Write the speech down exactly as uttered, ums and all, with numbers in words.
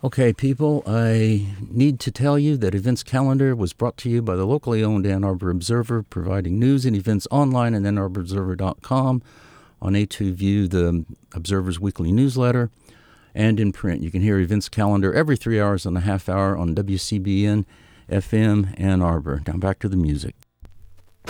Okay, people, I need to tell you that Events Calendar was brought to you by the locally owned Ann Arbor Observer, providing news and events online at ann arbor observer dot com, on A two View, the Observer's weekly newsletter, and in print. You can hear Events Calendar every three hours and a half hour on W C B N F M Ann Arbor. Now back to the music.